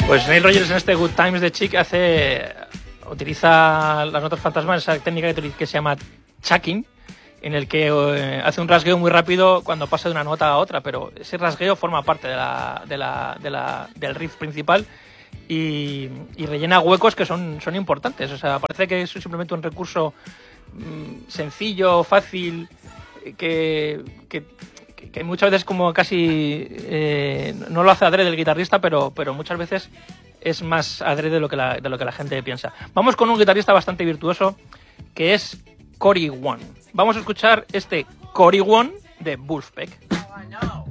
Pues Neil Rogers en este Good Times de Chic utiliza las notas fantasmas, esa técnica que se llama chucking, en el que hace un rasgueo muy rápido cuando pasa de una nota a otra, pero ese rasgueo forma parte del riff principal y rellena huecos que son importantes. O sea, parece que es simplemente un recurso sencillo, fácil, que muchas veces como casi no lo hace adrede el guitarrista, pero muchas veces es más adrede de lo que la gente piensa. Vamos con un guitarrista bastante virtuoso que es Cory Wong. Vamos a escuchar este Cory Wong de Vulfpeck.